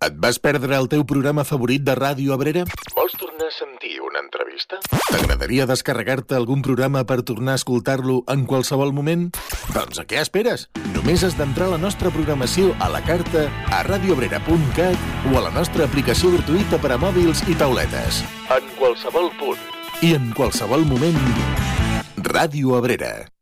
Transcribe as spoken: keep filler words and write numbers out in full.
Et vas perdre el teu programa favorit de Ràdio Abrera? Vols tornar a sentir una entrevista? T'agradaria descarregar-te algun programa per tornar a escoltar-lo en qualsevol moment? Doncs a què esperes? Només has d'entrar a la nostra programació a la carta, a radioabrera punt cat o a la nostra aplicació gratuïta per a mòbils i tauletes. En qualsevol punt i en qualsevol moment, Ràdio Abrera.